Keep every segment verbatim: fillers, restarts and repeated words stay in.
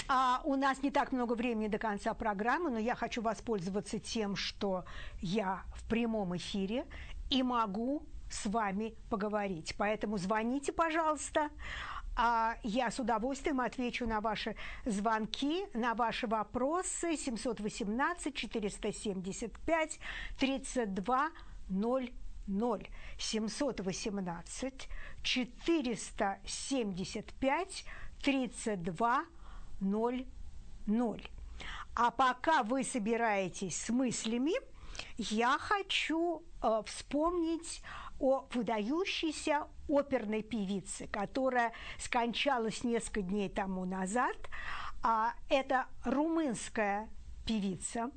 А у нас не так много времени до конца программы, но я хочу воспользоваться тем, что я в прямом эфире и могу с вами поговорить. Поэтому звоните, пожалуйста. А я с удовольствием отвечу на ваши звонки, на ваши вопросы. семь один восемь четыреста семьдесят пять тридцать два ноль ноль. семь восемнадцать четыреста семьдесят пять тридцать два ноль ноль. А пока вы собираетесь с мыслями, я хочу э, вспомнить о выдающейся оперной певице, которая скончалась несколько дней тому назад. А, это румынская певица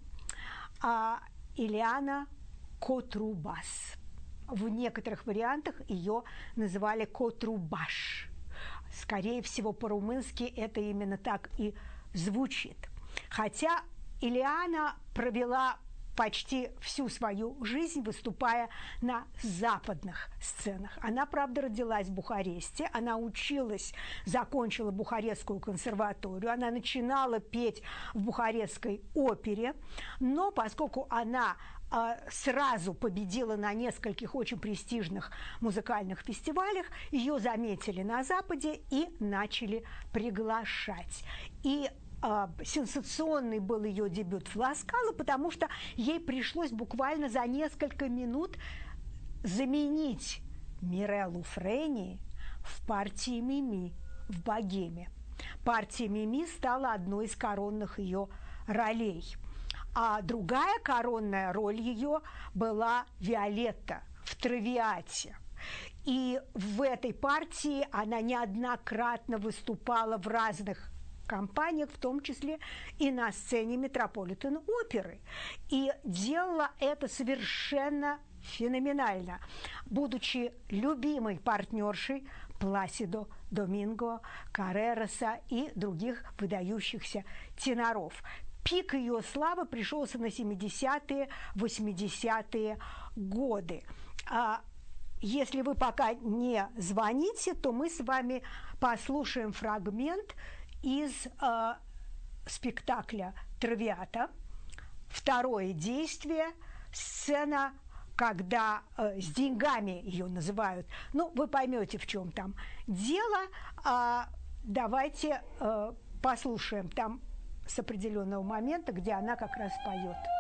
а, Илиана Котрубас. В некоторых вариантах ее называли Котрубаш. Скорее всего, по-румынски это именно так и звучит. Хотя Илиана провела почти всю свою жизнь, выступая на западных сценах. Она, правда, родилась в Бухаресте, она училась, закончила Бухарестскую консерваторию, она начинала петь в Бухарестской опере, но поскольку она э, сразу победила на нескольких очень престижных музыкальных фестивалях, ее заметили на Западе и начали приглашать. И сенсационный был ее дебют в «Ла Скала», потому что ей пришлось буквально за несколько минут заменить Миреллу Френи в партии Мими в «Богеме». Партия Мими стала одной из коронных ее ролей. А другая коронная роль ее была Виолетта в «Травиате». И в этой партии она неоднократно выступала в разных компаниях, в том числе и на сцене Метрополитен-оперы. И делала это совершенно феноменально, будучи любимой партнершей Пласидо Доминго, Каррероса и других выдающихся теноров. Пик ее славы пришелся на семидесятые, восьмидесятые годы. Если вы пока не звоните, то мы с вами послушаем фрагмент из э, спектакля «Травиата». Второе действие, сцена, когда э, с деньгами ее называют. Ну, вы поймете, в чем там дело. А давайте э, послушаем там с определенного момента, где она как раз поет.